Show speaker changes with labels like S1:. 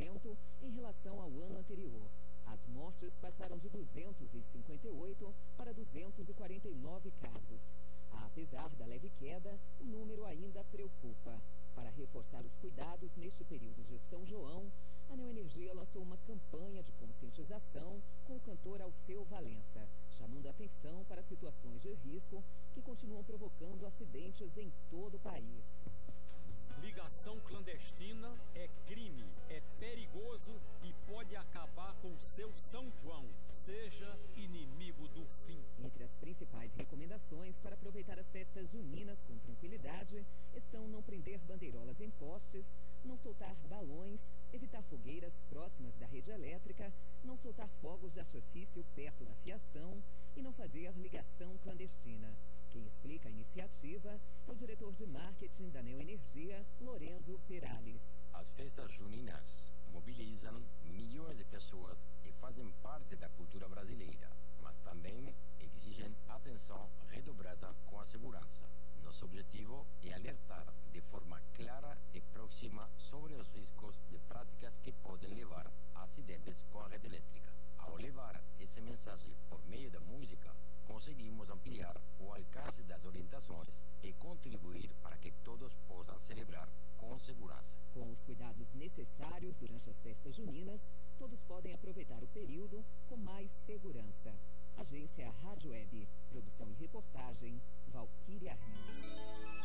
S1: 1% em relação ao ano anterior. As mortes passaram de 258 para 249 casos. Apesar da leve queda, o número ainda preocupa. Para reforçar os cuidados neste período de São João, a Neoenergia lançou uma campanha de conscientização com o cantor Alceu Valença, chamando a atenção para situações de risco que continuam provocando acidentes em todo o país.
S2: Ligação clandestina é crime, é perigoso e pode acabar com o seu São João. Seja inimigo do fim.
S1: Entre as principais recomendações para aproveitar as festas juninas com tranquilidade estão não prender bandeirolas em postes, não soltar balões, evitar fogueiras próximas da rede elétrica, não soltar fogos de artifício perto da fiação e não fazer ligação clandestina. Quem explica a iniciativa é o diretor de marketing da Neoenergia, Lorenzo Perales.
S3: As festas juninas mobilizam milhões de pessoas e fazem parte da cultura brasileira, mas também exigem atenção redobrada com a segurança. Nosso objetivo é alertar de forma clara e próxima sobre os riscos de práticas que podem levar a acidentes com a rede elétrica. Ao levar essa mensagem por meio da música, conseguimos ampliar o alcance das orientações e contribuir para que todos possam celebrar com segurança.
S1: Com os cuidados necessários durante as festas juninas, todos podem aproveitar o período com mais segurança. Agência Rádio Web. Produção e reportagem, Valquíria Rios.